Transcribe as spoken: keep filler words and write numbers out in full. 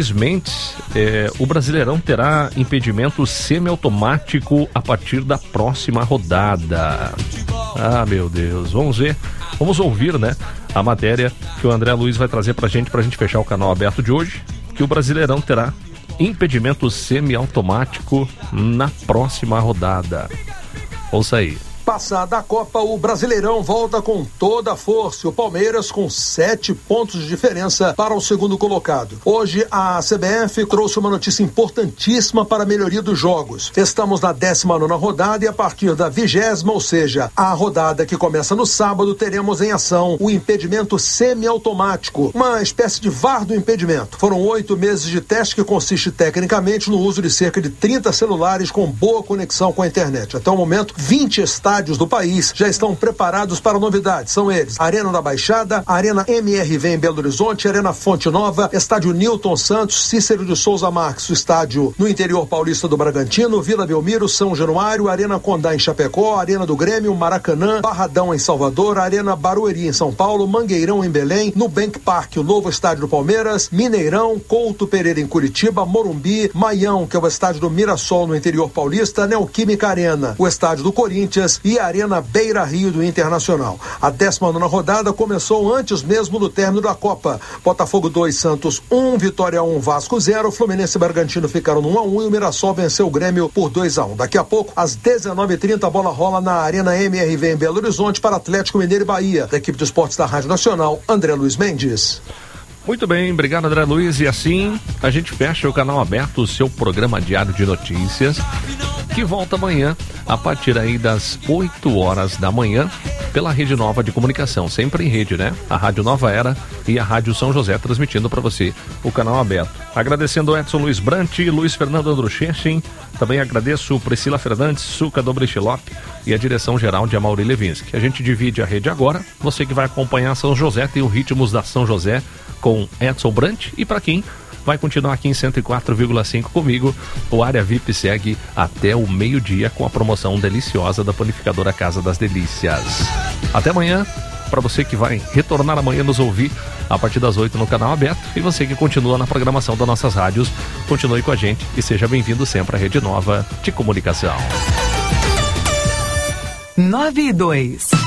Mendes, é, o Brasileirão terá impedimento semiautomático a partir da próxima rodada. Ah, meu Deus, vamos ver, vamos ouvir, né, a matéria que o André Luiz vai trazer pra gente, pra gente fechar o canal aberto de hoje, que o Brasileirão terá impedimento semiautomático na próxima rodada. Ouça aí. Passada a Copa, o Brasileirão volta com toda a força. O Palmeiras com sete pontos de diferença para o segundo colocado. Hoje, a C B F trouxe uma notícia importantíssima para a melhoria dos jogos. Estamos na décima nona rodada e a partir da vigésima, ou seja, a rodada que começa no sábado, teremos em ação o impedimento semiautomático, uma espécie de V A R do impedimento. Foram oito meses de teste que consiste tecnicamente no uso de cerca de trinta celulares com boa conexão com a internet. Até o momento, vinte estádios do país já estão preparados para novidades. São eles: Arena da Baixada, Arena M R V em Belo Horizonte, Arena Fonte Nova, Estádio Newton Santos, Cícero de Souza Marques, o estádio no interior paulista do Bragantino, Vila Belmiro, São Januário, Arena Condá em Chapecó, Arena do Grêmio, Maracanã, Barradão em Salvador, Arena Barueri em São Paulo, Mangueirão em Belém, Nubank Park, o novo estádio do Palmeiras, Mineirão, Couto Pereira em Curitiba, Morumbi, Maião, que é o estádio do Mirassol no interior paulista, Neoquímica Arena, o estádio do Corinthians e a Arena Beira Rio do Internacional. A décima nona rodada começou antes mesmo do término da Copa. Botafogo dois, Santos um, Vitória um, Vasco zero, Fluminense e Bragantino ficaram no um a um e o Mirassol venceu o Grêmio por dois a um. Daqui a pouco, às dezenove e trinta, a bola rola na Arena M R V em Belo Horizonte para Atlético Mineiro e Bahia. Da equipe de esportes da Rádio Nacional, André Luiz Mendes. Muito bem, obrigado, André Luiz. E assim a gente fecha o canal aberto, o seu programa diário de notícias, que volta amanhã a partir aí das oito horas da manhã pela Rede Nova de Comunicação, sempre em rede, né? A Rádio Nova Era e a Rádio São José transmitindo para você o canal aberto. Agradecendo o Edson Luiz Brant, Luiz Fernando Andruchechen, também agradeço Priscila Fernandes, Suca Dobrichelop e a direção geral de Amaury Levinsky. A gente divide a rede agora, você que vai acompanhar São José tem o Ritmos da São José com Edson Brant, e para quem vai continuar aqui em cento e quatro vírgula cinco comigo, o Área V I P segue até o meio-dia com a promoção deliciosa da Panificadora Casa das Delícias. Até amanhã, para você que vai retornar amanhã nos ouvir a partir das oito no canal aberto, e você que continua na programação das nossas rádios, continue com a gente e seja bem-vindo sempre à Rede Nova de Comunicação. nove e dois.